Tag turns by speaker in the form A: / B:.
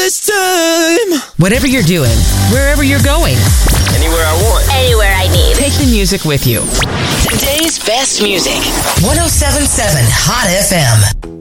A: this time.
B: Whatever you're doing, wherever you're going,
C: Anywhere I want.
D: Anywhere I need.
B: take the music with you.
E: Today's best music. 107.7 Hot FM.